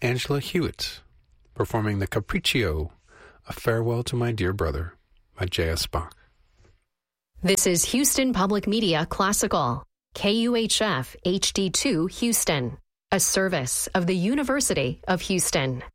Angela Hewitt, performing the Capriccio, A Farewell to My Dear Brother by J.S. Bach. This is Houston Public Media Classical, KUHF HD2 Houston, a service of the University of Houston.